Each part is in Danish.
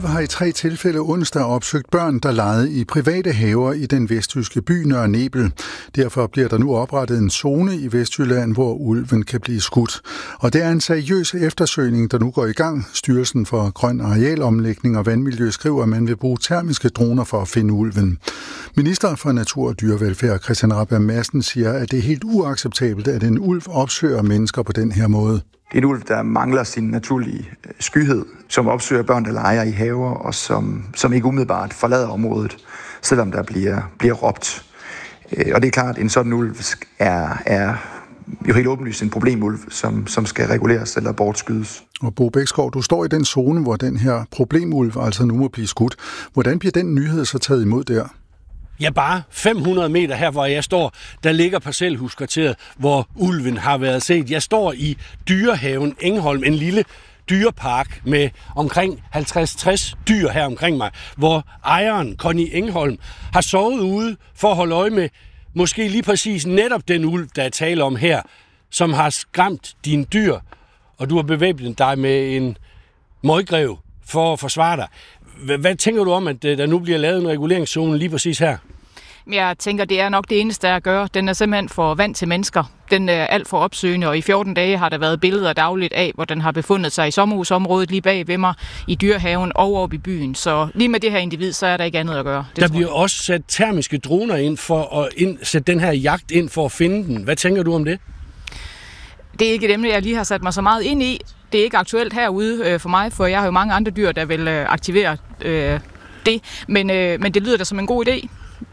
har i 3 tilfælde onsdag opsøgt børn, der legede i private haver i den vestjyske by Nørre Nebel. Derfor bliver der nu oprettet en zone i Vestjylland, hvor ulven kan blive skudt. Og det er en seriøs eftersøgning, der nu går i gang. Styrelsen for Grøn Arealomlægning og Vandmiljø skriver, at man vil bruge termiske droner for at finde ulven. Minister for Natur og Dyrevelfærd Christian Rabjerg Madsen siger, at det er helt uacceptabelt, at en ulv opsøger mennesker på den her måde. Det er en ulv, der mangler sin naturlige skyhed, som opsøger børn, der leger i haver, og som ikke umiddelbart forlader området, selvom der bliver råbt. Og det er klart, at en sådan ulv er jo helt åbenlyst en problemulv, som skal reguleres eller bortskydes. Og Bo Bækskov, du står i den zone, hvor den her problemulv altså nu må blive skudt. Hvordan bliver den nyhed så taget imod der? Ja, bare 500 meter her, hvor jeg står, der ligger parcelhuskvarteret, hvor ulven har været set. Jeg står i Dyrehaven Engholm, en lille dyrepark med omkring 50-60 dyr her omkring mig, hvor ejeren, Conny Engholm, har sovet ude for at holde øje med måske lige præcis netop den ulv, der er tale om her, som har skræmt dine dyr, og du har bevæbnet dig med en møgrev for at forsvare dig. Hvad tænker du om, at der nu bliver lavet en reguleringszone lige præcis her? Jeg tænker, det er nok det eneste, der at gøre. Den er simpelthen for vant til mennesker. Den er alt for opsøgende, og i 14 dage har der været billeder dagligt af, hvor den har befundet sig i sommerhusområdet lige bag ved mig, i Dyrehaven og oppe i byen. Så lige med det her individ, så er der ikke andet at gøre. Der bliver også sat termiske droner ind for at sætte den her jagt ind for at finde den. Hvad tænker du om det? Det er ikke et emne, jeg lige har sat mig så meget ind i. Det er ikke aktuelt herude for mig, for jeg har jo mange andre dyr, der vil aktivere det. Men det lyder da som en god idé.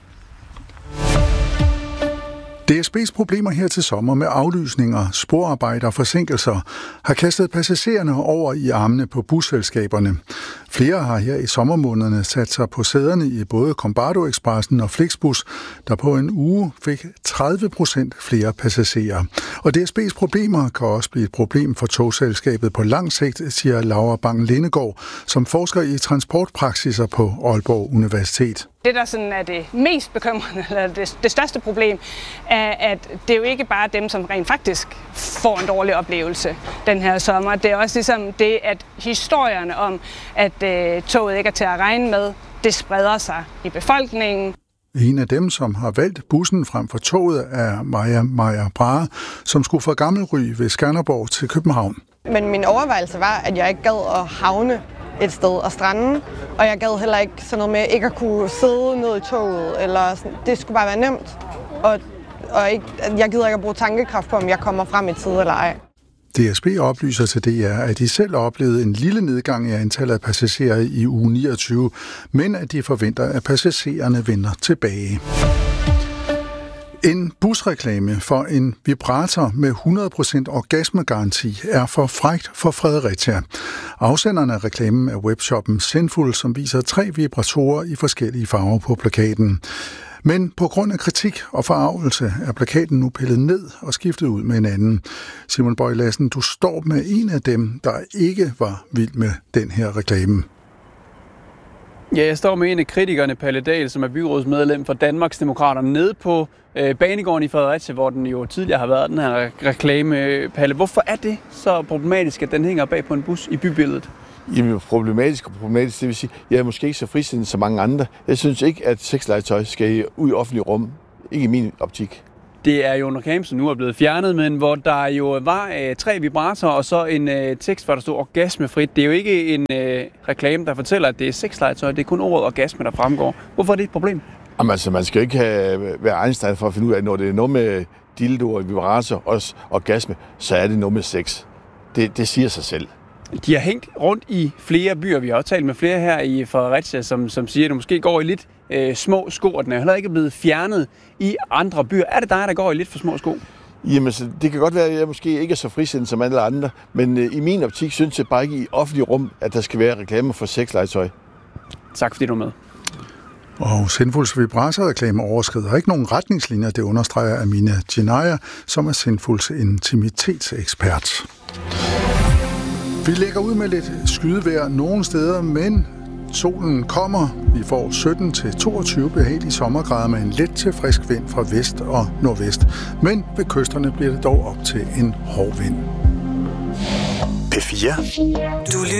DSB's problemer her til sommer med aflysninger, sporarbejder og forsinkelser har kastet passagererne over i armene på busselskaberne. Flere har her i sommermånederne sat sig på sæderne i både Combardo Expressen og Flixbus, der på en uge fik 30% flere passagerer. Og DSB's problemer kan også blive et problem for togselskabet på lang sigt, siger Laura Bang-Lindegaard, som forsker i transportpraksiser på Aalborg Universitet. Det, der sådan er det mest bekymrende, eller det største problem, er, at det er jo ikke bare dem, som rent faktisk får en dårlig oplevelse den her sommer. Det er også ligesom det, at historierne om, at toget ikke er til at regne med, det spreder sig i befolkningen. En af dem, som har valgt bussen frem for toget, er Maja Brahe, som skulle fra Gammelry ved Skanderborg til København. Men min overvejelse var, at jeg ikke gad at havne et sted og strande, og jeg gad heller ikke sådan noget med ikke at kunne sidde ned i toget, eller sådan. Det skulle bare være nemt, og ikke, jeg gider ikke at bruge tankekraft på, om jeg kommer frem i tide eller ej. DSB oplyser til DR, at de selv oplevede en lille nedgang i antallet af passagerer i uge 29, men at de forventer, at passagererne vender tilbage. En busreklame for en vibrator med 100% orgasmegaranti er for frækt for Fredericia. Afsenderen af reklamen er webshoppen Sinful, som viser 3 vibratorer i forskellige farver på plakaten. Men på grund af kritik og forargelse er plakaten nu pillet ned og skiftet ud med en anden. Simon Bøj Lassen, du står med en af dem, der ikke var vild med den her reklame. Ja, jeg står med en af kritikerne, Palle Dahl, som er byrådsmedlem for Danmarksdemokraterne, nede på banegården i Fredericia, hvor den jo tidligere har været, den her reklame. Palle, hvorfor er det så problematisk, at den hænger bag på en bus i bybilledet? Jamen, problematisk, det vil sige, jeg er måske ikke så frisindet som mange andre. Jeg synes ikke, at sexlegetøj skal ud i offentlig rum. Ikke i min optik. Det er jo en reklame, som nu er blevet fjernet, men hvor der jo var 3 vibratorer og så en tekst, hvor der stod orgasmefrit. Det er jo ikke en reklame, der fortæller, at det er sexlegetøj. Det er kun ordet orgasme, der fremgår. Hvorfor er det et problem? Jamen, altså, man skal jo ikke være Einstein for at finde ud af, når det er noget med dildo og vibrator og orgasme, så er det noget med sex. Det siger sig selv. De har hængt rundt i flere byer. Vi har også talt med flere her i Fredericia, som siger, at det måske går i lidt små sko, og den er heller ikke blevet fjernet i andre byer. Er det dig, der går i lidt for små sko? Jamen, så det kan godt være, at jeg måske ikke er så frisindet som alle andre, men i min optik synes jeg bare ikke i offentlig rum, at der skal være reklamer for sexlegetøj. Tak fordi du er med. Og Sinfuls vibratorreklame overskrider ikke nogen retningslinjer, det understreger Amina Jinaya, som er Sinfuls intimitetsekspert. Vi lægger ud med lidt skydevejr nogle steder, men solen kommer. Vi får 17-22 behagelige sommergrader med en let til frisk vind fra vest og nordvest. Men ved kysterne bliver det dog op til en hård vind. P4.